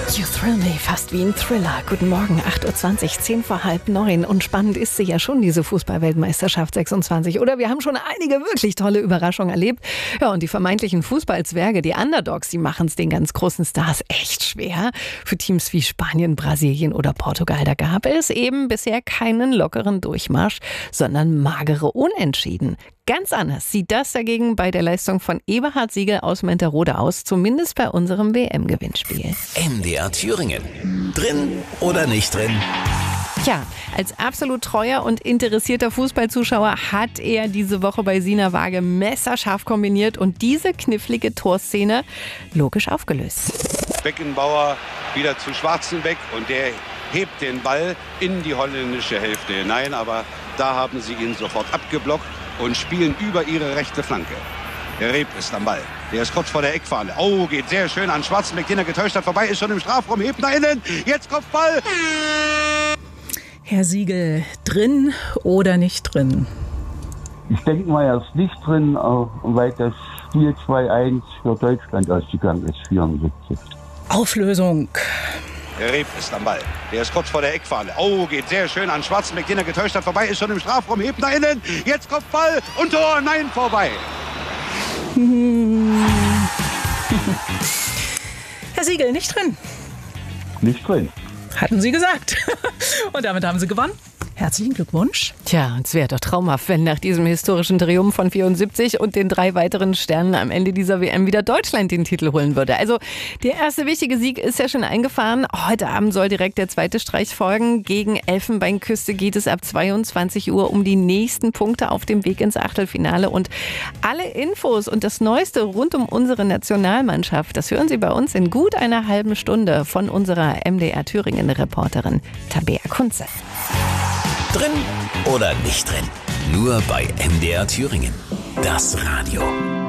You Thrill Me, fast wie ein Thriller. Guten Morgen, 8.20 Uhr, 10 vor halb 9. Und spannend ist sie ja schon, diese Fußball-Weltmeisterschaft 26. Oder wir haben schon einige wirklich tolle Überraschungen erlebt. Ja, und die vermeintlichen Fußballzwerge, die Underdogs, die machen es den ganz großen Stars echt schwer. Für Teams wie Spanien, Brasilien oder Portugal, da gab es eben bisher keinen lockeren Durchmarsch, sondern magere Unentschieden. Ganz anders sieht das dagegen bei der Leistung von Eberhard Siegel aus Menterode aus, zumindest bei unserem WM-Gewinnspiel. MDR Thüringen. Drin oder nicht drin? Tja, als absolut treuer und interessierter Fußballzuschauer hat er diese Woche bei Sina Waage messerscharf kombiniert und diese knifflige Torszene logisch aufgelöst. Beckenbauer wieder zu Schwarzenbeck und der hebt den Ball in die holländische Hälfte hinein, aber da haben sie ihn sofort abgeblockt und spielen über ihre rechte Flanke. Der Reep ist am Ball. Der ist kurz vor der Eckfahne. Oh, geht sehr schön an Schwarzenbeck, den er getäuscht hat. Vorbei, ist schon im Strafraum, hebt nach innen. Jetzt Kopfball. Herr Siegel, drin oder nicht drin? Ich denke mal, er ist nicht drin, weil das Spiel 2-1 für Deutschland ausgegangen ist, 74. Auflösung. Der Reep ist am Ball. Der ist kurz vor der Eckfahne. Oh, geht sehr schön an Schwarzenbeck, den er getäuscht hat. Vorbei, ist schon im Strafraum, hebt nach innen. Jetzt Kopfball und Tor. Nein, vorbei. Herr Siegel, nicht drin. Nicht drin. Hatten Sie gesagt. Und damit haben Sie gewonnen. Herzlichen Glückwunsch. Tja, es wäre doch traumhaft, wenn nach diesem historischen Triumph von 74 und den 3 weiteren Sternen am Ende dieser WM wieder Deutschland den Titel holen würde. Also der erste wichtige Sieg ist ja schon eingefahren. Heute Abend soll direkt der zweite Streich folgen. Gegen Elfenbeinküste geht es ab 22 Uhr um die nächsten Punkte auf dem Weg ins Achtelfinale. Und alle Infos und das Neueste rund um unsere Nationalmannschaft, das hören Sie bei uns in gut einer halben Stunde von unserer MDR Thüringen-Reporterin Tabea Kunze. Drin oder nicht drin? Nur bei MDR Thüringen. Das Radio.